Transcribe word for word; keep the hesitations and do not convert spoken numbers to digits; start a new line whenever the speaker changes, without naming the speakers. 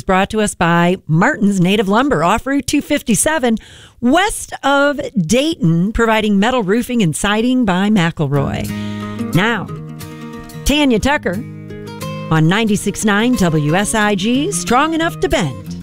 brought to us by Martin's Native Lumber off Route two fifty-seven, west of Dayton, providing metal roofing and siding by McElroy. Now, Tanya Tucker on ninety-six point nine W S I G, Strong Enough to Bend.